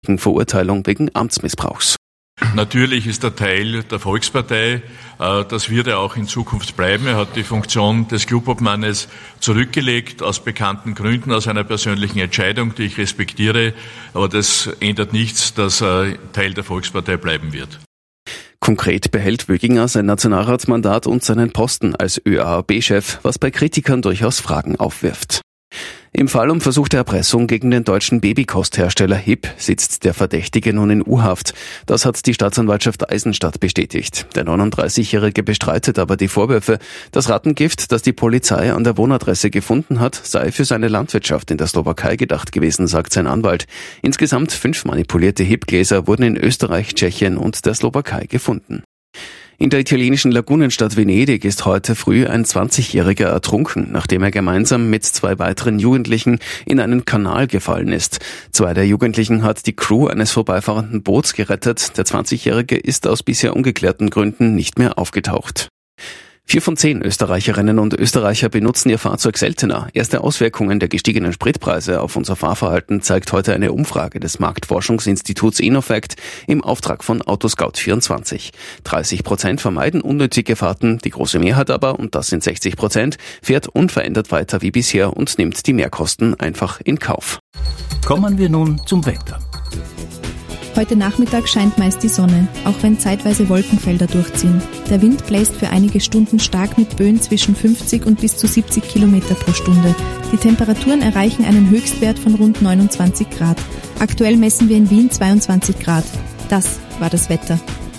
Verurteilung wegen Amtsmissbrauchs. Natürlich ist er Teil der Volkspartei. Das wird er auch in Zukunft bleiben. Er hat die Funktion des Clubobmannes zurückgelegt, aus bekannten Gründen, aus einer persönlichen Entscheidung, die ich respektiere. Aber das ändert nichts, dass er Teil der Volkspartei bleiben wird. Konkret behält Wöginger sein Nationalratsmandat und seinen Posten als ÖAAB-Chef, was bei Kritikern durchaus Fragen aufwirft. Im Fall um versuchte Erpressung gegen den deutschen Babykosthersteller HIP sitzt der Verdächtige nun in U-Haft. Das hat die Staatsanwaltschaft Eisenstadt bestätigt. Der 39-Jährige bestreitet aber die Vorwürfe. Das Rattengift, das die Polizei an der Wohnadresse gefunden hat, sei für seine Landwirtschaft in der Slowakei gedacht gewesen, sagt sein Anwalt. Insgesamt 5 manipulierte HIP-Gläser wurden in Österreich, Tschechien und der Slowakei gefunden. In der italienischen Lagunenstadt Venedig ist heute früh ein 20-Jähriger ertrunken, nachdem er gemeinsam mit 2 weiteren Jugendlichen in einen Kanal gefallen ist. 2 der Jugendlichen hat die Crew eines vorbeifahrenden Boots gerettet. Der 20-Jährige ist aus bisher ungeklärten Gründen nicht mehr aufgetaucht. 4 von 10 Österreicherinnen und Österreicher benutzen ihr Fahrzeug seltener. Erste Auswirkungen der gestiegenen Spritpreise auf unser Fahrverhalten zeigt heute eine Umfrage des Marktforschungsinstituts Innofect im Auftrag von Autoscout24. 30% vermeiden unnötige Fahrten, die große Mehrheit aber, und das sind 60%, fährt unverändert weiter wie bisher und nimmt die Mehrkosten einfach in Kauf. Kommen wir nun zum Wetter. Heute Nachmittag scheint meist die Sonne, auch wenn zeitweise Wolkenfelder durchziehen. Der Wind bläst für einige Stunden stark mit Böen zwischen 50 und bis zu 70 Kilometer pro Stunde. Die Temperaturen erreichen einen Höchstwert von rund 29 Grad. Aktuell messen wir in Wien 22 Grad. Das war das Wetter.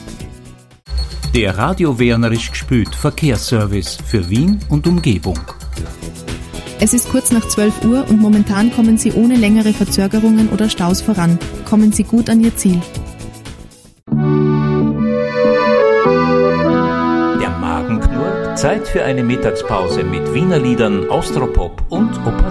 Der Radio Wernerisch gespült Verkehrsservice für Wien und Umgebung. Es ist kurz nach 12 Uhr und momentan kommen Sie ohne längere Verzögerungen oder Staus voran. Kommen Sie gut an Ihr Ziel. Der Magen knurrt. Zeit für eine Mittagspause mit Wiener Liedern, Austropop und Operette.